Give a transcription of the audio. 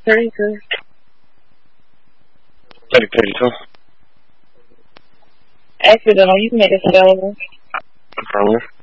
32. 32. Accidental, you can make it available. Affirmative.